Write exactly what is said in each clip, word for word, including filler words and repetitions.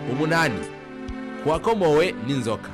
umunani, kuwakomowe n'inzoka.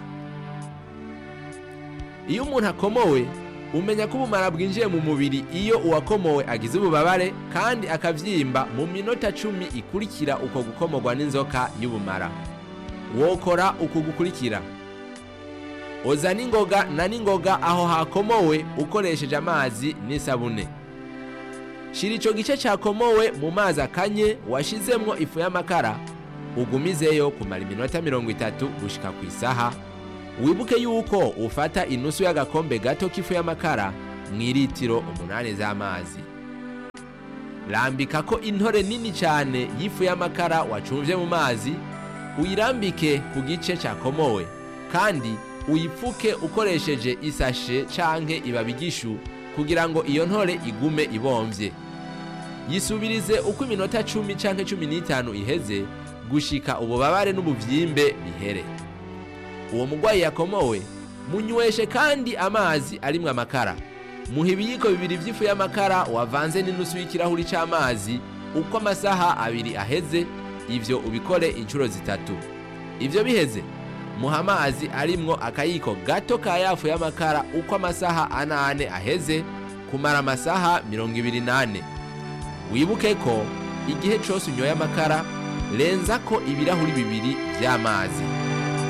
Iyo umuntu akomowe umenya ko ubumara bwinjiye mu mubiri iyo uwakomowe agize ububabare kandi akavyimba mu minota cumi ikurikira uko gukomorwa n'inzoka y'ubumara. Wokora uku gukurikira: oza n'ingoga na n'ingoga aho hakomowe ukoresheje amazi n'isabune. Shira ico gice cakomowe mu mazi akanye washizemwo ifu y'amakara, ugumizeyo kumara iminota mirongo itatu gushika ku isaha. Wibuke yuko ufata inusu y'agakombe gato k'ifu y'amakara mw'iritiro umunani z'amazi. Rambikako intore nini cane y'ifu y'amakara wacumvye mu mazi, uyirambike ku gice cakomowe kandi uyipfuke ukoresheje isashe canke ibabi ry'ishu kugira ngo iyo ntore igume ibomvye. Yisubirize uko iminota cumi canke cumi n'itanu iheze gushika ububabare n'ubuvyimbe bihere. Uwo mugwayi yakomowe munyweshe kandi amazi arimwo amakara. Muhe ibiyiko bibiri vy'ifu y'amakara wavanze n'inusu y'ikirahuri c'amazi uko amasaha abiri aheze. Ivyo ubikore incuro zitatu. Ivyo biheze muha amazi arimwo akayiko gato ka yafu y'amakara uko amasaha anane aheze kumara amasaha mirongo ibiri nane. Wibuke ko igihe cose unyoye amakara renzako ibirahuri bibiri vy'amazi.